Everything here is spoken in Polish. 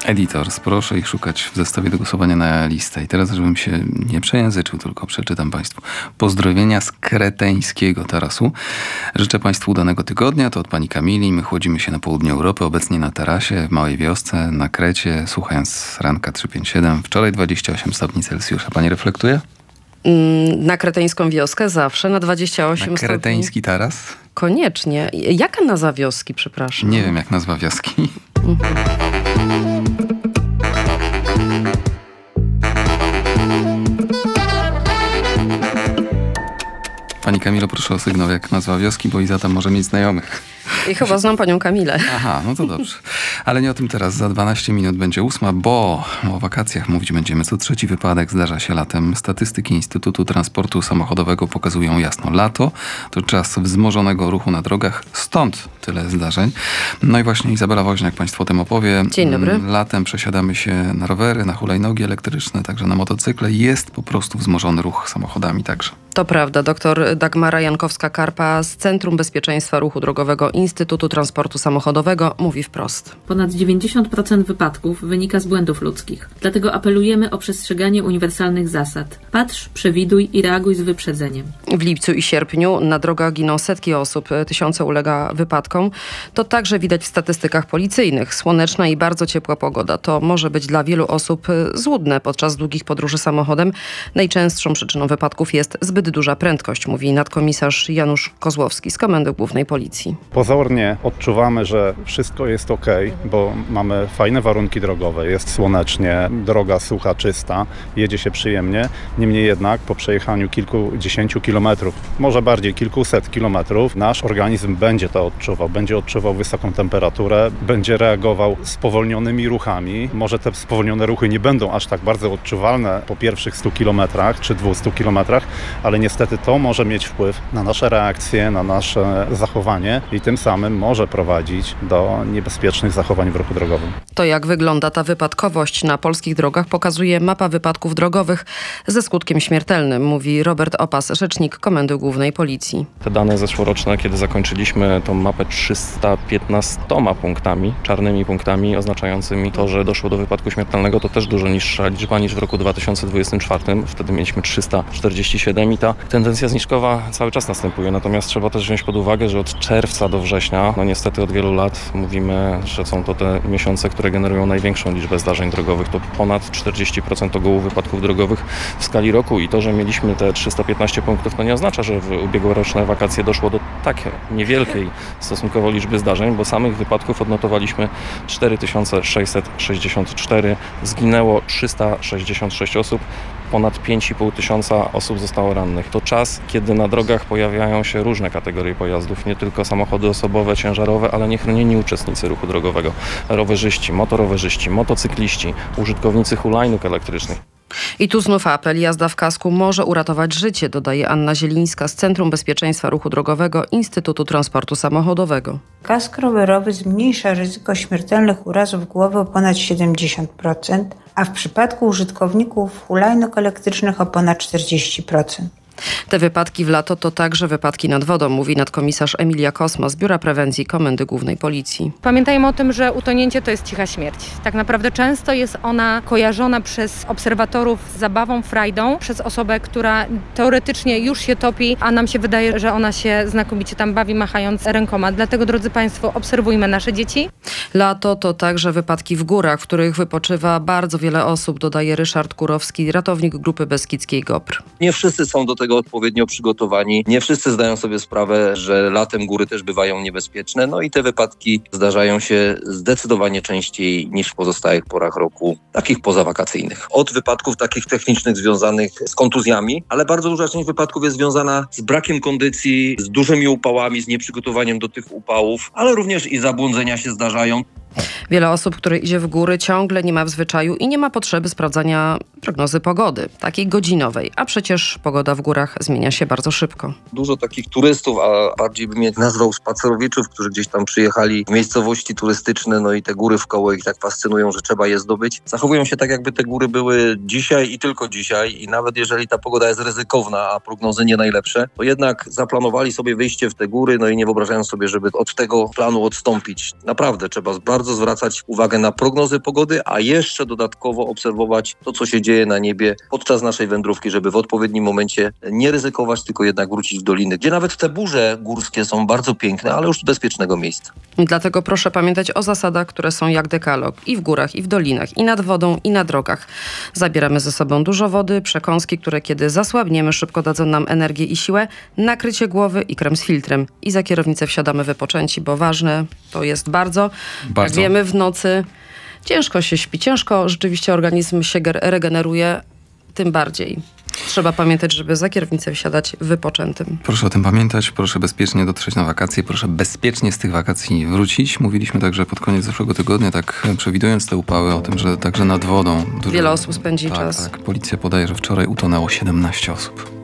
Editor, proszę ich szukać w zestawie do głosowania na listę. I teraz, żebym się nie przejęzyczył, tylko przeczytam Państwu. Pozdrowienia z kreteńskiego tarasu. Życzę Państwu udanego tygodnia. To od pani Kamili. My chłodzimy się na południe Europy, obecnie na tarasie, w małej wiosce, na Krecie, słuchając ranka 357. Wczoraj 28 stopni Celsjusza. Pani reflektuje? Na kreteńską wioskę zawsze, na 28 na stopni. kreteński taras? Koniecznie. Jaka nazwa wioski, przepraszam? Nie wiem, jak nazwa wioski. Pani Kamilo, proszę o sygnał, jak nazwa wioski, bo Iza tam może mieć znajomych. I chyba znam panią Kamilę. Aha, no to dobrze. Ale nie o tym teraz. Za 12 minut będzie 8, bo o wakacjach mówić będziemy. Co trzeci wypadek zdarza się latem. Statystyki Instytutu Transportu Samochodowego pokazują jasno. Lato to czas wzmożonego ruchu na drogach. Stąd tyle zdarzeń. No i właśnie Izabela Woźniak Państwu o tym opowie. Dzień dobry. Latem przesiadamy się na rowery, na hulajnogi elektryczne, także na motocykle. Jest po prostu wzmożony ruch samochodami także. To prawda. Dr Dagmara Jankowska-Karpa z Centrum Bezpieczeństwa Ruchu Drogowego Instytutu Transportu Samochodowego mówi wprost. Ponad 90% wypadków wynika z błędów ludzkich. Dlatego apelujemy o przestrzeganie uniwersalnych zasad. Patrz, przewiduj i reaguj z wyprzedzeniem. W lipcu i sierpniu na drogach giną setki osób, tysiące ulega wypadkom. To także widać w statystykach policyjnych. Słoneczna i bardzo ciepła pogoda to może być dla wielu osób złudne podczas długich podróży samochodem. Najczęstszą przyczyną wypadków jest zbyt duża prędkość, mówi nadkomisarz Janusz Kozłowski z Komendy Głównej Policji. Pozornie odczuwamy, że wszystko jest ok, bo mamy fajne warunki drogowe, jest słonecznie, droga sucha, czysta, jedzie się przyjemnie. Niemniej jednak po przejechaniu kilkudziesięciu kilometrów, może bardziej kilkuset kilometrów, nasz organizm będzie to odczuwał. Będzie odczuwał wysoką temperaturę, będzie reagował spowolnionymi ruchami. Może te spowolnione ruchy nie będą aż tak bardzo odczuwalne po pierwszych 100 kilometrach czy 200 kilometrach, ale niestety to może mieć wpływ na nasze reakcje, na nasze zachowanie i tym samym może prowadzić do niebezpiecznych zachowań w ruchu drogowym. To jak wygląda ta wypadkowość na polskich drogach pokazuje mapa wypadków drogowych ze skutkiem śmiertelnym, mówi Robert Opas, rzecznik Komendy Głównej Policji. Te dane zeszłoroczne, kiedy zakończyliśmy tą mapę 315 punktami, czarnymi punktami oznaczającymi to, że doszło do wypadku śmiertelnego, to też dużo niższa liczba niż w roku 2024. Wtedy mieliśmy 347 i ta tendencja zniżkowa cały czas następuje. Natomiast trzeba też wziąć pod uwagę, że od czerwca do września, no niestety od wielu lat mówimy, że są to te miesiące, które generują największą liczbę zdarzeń drogowych. To ponad 40% ogółu wypadków drogowych w skali roku i to, że mieliśmy te 315 punktów, to nie oznacza, że w ubiegłoroczne wakacje doszło do tak niewielkiej stosunkowo liczby zdarzeń, bo samych wypadków odnotowaliśmy 4664, zginęło 366 osób. Ponad 5,5 tysiąca osób zostało rannych. To czas, kiedy na drogach pojawiają się różne kategorie pojazdów, nie tylko samochody osobowe, ciężarowe, ale niechronieni uczestnicy ruchu drogowego, rowerzyści, motorowerzyści, motocykliści, użytkownicy hulajnóg elektrycznych. I tu znów apel. Jazda w kasku może uratować życie, dodaje Anna Zielińska z Centrum Bezpieczeństwa Ruchu Drogowego Instytutu Transportu Samochodowego. Kask rowerowy zmniejsza ryzyko śmiertelnych urazów głowy o ponad 70%, a w przypadku użytkowników hulajnóg elektrycznych o ponad 40%. Te wypadki w lato to także wypadki nad wodą, mówi nadkomisarz Emilia Kosma z Biura Prewencji Komendy Głównej Policji. Pamiętajmy o tym, że utonięcie to jest cicha śmierć. Tak naprawdę często jest ona kojarzona przez obserwatorów z zabawą, frajdą, przez osobę, która teoretycznie już się topi, a nam się wydaje, że ona się znakomicie tam bawi, machając rękoma. Dlatego, drodzy Państwo, obserwujmy nasze dzieci. Lato to także wypadki w górach, w których wypoczywa bardzo wiele osób, dodaje Ryszard Kurowski, ratownik Grupy Beskidzkiej GOPR. Nie wszyscy są do tego odpowiednio przygotowani. Nie wszyscy zdają sobie sprawę, że latem góry też bywają niebezpieczne. No i te wypadki zdarzają się zdecydowanie częściej niż w pozostałych porach roku, takich pozawakacyjnych. Od wypadków takich technicznych związanych z kontuzjami, ale bardzo duża część wypadków jest związana z brakiem kondycji, z dużymi upałami, z nieprzygotowaniem do tych upałów, ale również i zabłądzenia się zdarzają. Wiele osób, które idzie w góry, ciągle nie ma w zwyczaju i nie ma potrzeby sprawdzania prognozy pogody, takiej godzinowej, a przecież pogoda w górach zmienia się bardzo szybko. Dużo takich turystów, a bardziej bym je nazwał spacerowiczów, którzy gdzieś tam przyjechali w miejscowości turystyczne, no i te góry wkoło ich tak fascynują, że trzeba je zdobyć. Zachowują się tak, jakby te góry były dzisiaj i tylko dzisiaj i nawet jeżeli ta pogoda jest ryzykowna, a prognozy nie najlepsze, to jednak zaplanowali sobie wyjście w te góry, no i nie wyobrażają sobie, żeby od tego planu odstąpić. Naprawdę trzeba bardzo zwracać zwracać uwagę na prognozy pogody, a jeszcze dodatkowo obserwować to, co się dzieje na niebie podczas naszej wędrówki, żeby w odpowiednim momencie nie ryzykować, tylko jednak wrócić w doliny, gdzie nawet te burze górskie są bardzo piękne, ale już z bezpiecznego miejsca. Dlatego proszę pamiętać o zasadach, które są jak dekalog i w górach, i w dolinach, i nad wodą, i na drogach. Zabieramy ze sobą dużo wody, przekąski, które kiedy zasłabniemy, szybko dadzą nam energię i siłę, nakrycie głowy i krem z filtrem. I za kierownicę wsiadamy wypoczęci, bo ważne to jest bardzo. Jak wiemy, w nocy ciężko się śpi, ciężko rzeczywiście organizm się regeneruje, tym bardziej. Trzeba pamiętać, żeby za kierownicę wsiadać wypoczętym. Proszę o tym pamiętać, proszę bezpiecznie dotrzeć na wakacje, proszę bezpiecznie z tych wakacji wrócić. Mówiliśmy także pod koniec zeszłego tygodnia, tak przewidując te upały, o tym, że także nad wodą... Wiele osób spędzi czas. Tak, policja podaje, że wczoraj utonęło 17 osób.